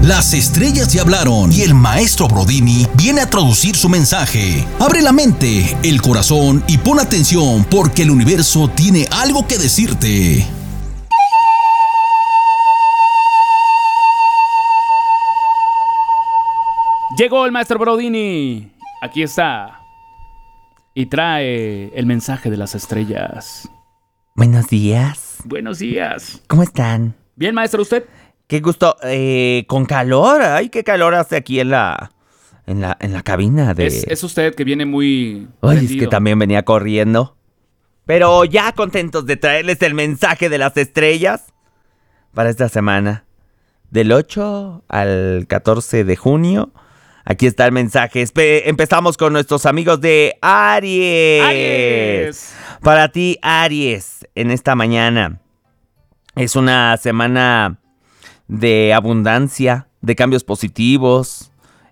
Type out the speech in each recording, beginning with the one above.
Las estrellas ya hablaron y el maestro Brodini viene a traducir su mensaje. Abre la mente, el corazón y pon atención porque el universo tiene algo que decirte. Llegó el maestro Brodini. Aquí está. Y trae el mensaje de las estrellas. Buenos días. Buenos días. ¿Cómo están? Bien, maestro, ¿usted? Qué gusto. Con calor. Ay, qué calor hace aquí en la cabina de... Es usted que viene muy Ay, prendido. es que también venía corriendo. Pero ya contentos de traerles el mensaje de las estrellas para esta semana. Del 8 al 14 de junio. Aquí está el mensaje. Empezamos con nuestros amigos de Aries. ¡Aries! Para ti, Aries, en esta mañana. Es una semana de abundancia, de cambios positivos.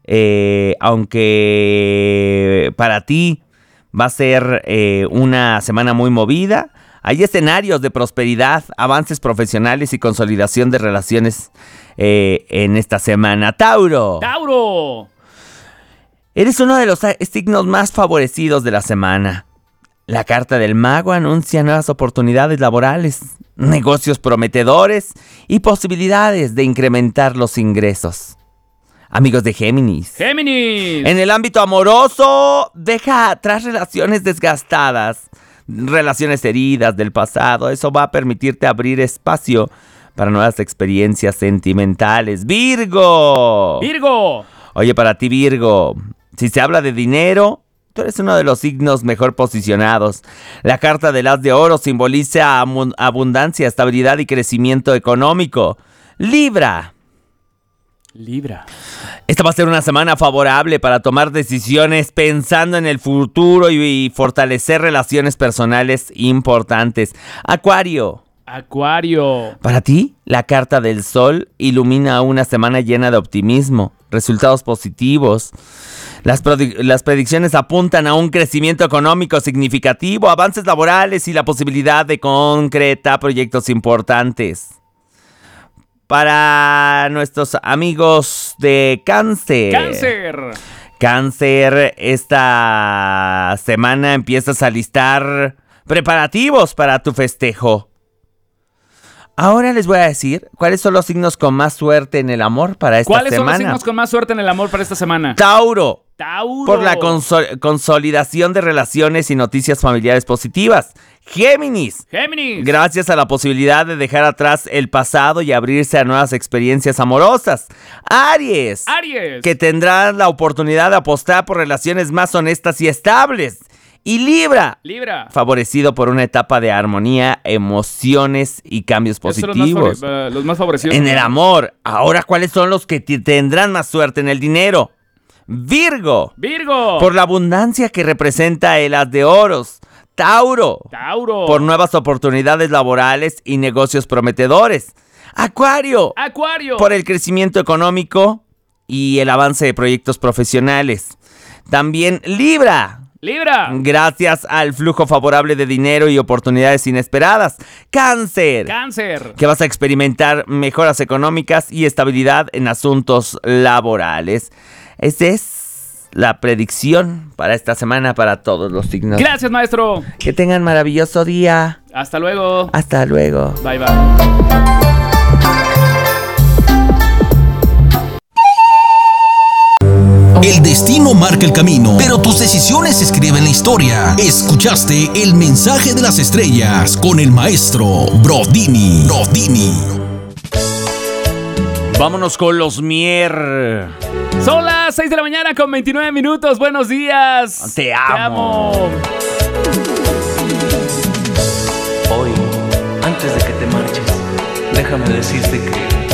Aunque para ti va a ser una semana muy movida. Hay escenarios de prosperidad, avances profesionales y consolidación de relaciones en esta semana. Tauro. ¡Tauro! Eres uno de los signos más favorecidos de la semana. La carta del mago anuncia nuevas oportunidades laborales, negocios prometedores y posibilidades de incrementar los ingresos. Amigos de Géminis. ¡Géminis! En el ámbito amoroso, deja atrás relaciones desgastadas, relaciones heridas del pasado. Eso va a permitirte abrir espacio para nuevas experiencias sentimentales. ¡Virgo! ¡Virgo! Oye, para ti, Virgo, si se habla de dinero, tú eres uno de los signos mejor posicionados. La carta del As de Oro simboliza abundancia, estabilidad y crecimiento económico. Libra. Esta va a ser una semana favorable para tomar decisiones pensando en el futuro y fortalecer relaciones personales importantes. Acuario. Para ti, la carta del Sol ilumina una semana llena de optimismo, resultados positivos. Las predicciones apuntan a un crecimiento económico significativo, avances laborales y la posibilidad de concretar proyectos importantes. Para nuestros amigos de Cáncer. Cáncer, esta semana empiezas a listar preparativos para tu festejo. Ahora les voy a decir cuáles son los signos con más suerte en el amor para esta semana. ¿Cuáles son los signos con más suerte en el amor para esta semana? Tauro. Por la consolidación de relaciones y noticias familiares positivas. Géminis. Gracias a la posibilidad de dejar atrás el pasado y abrirse a nuevas experiencias amorosas. Aries. Que tendrán la oportunidad de apostar por relaciones más honestas y estables. Y Libra. Favorecido por una etapa de armonía, emociones y cambios positivos. Los más favorecidos. En el amor. Ahora, ¿cuáles son los que tendrán más suerte en el dinero? Virgo. Por la abundancia que representa el As de Oros. Tauro. Por nuevas oportunidades laborales y negocios prometedores. Acuario. Por el crecimiento económico y el avance de proyectos profesionales. También Libra. Gracias al flujo favorable de dinero y oportunidades inesperadas. Cáncer. Que vas a experimentar mejoras económicas y estabilidad en asuntos laborales. Esta es la predicción para esta semana para todos los signos. Gracias, maestro. Que tengan maravilloso día. Hasta luego. Bye. El destino marca el camino, pero tus decisiones escriben la historia. Escuchaste el mensaje de las estrellas con el maestro Brodini. Vámonos con los Mier. Son las 6 de la mañana con 29 minutos. Buenos días. Te amo. Hoy, antes de que te marches, déjame decirte que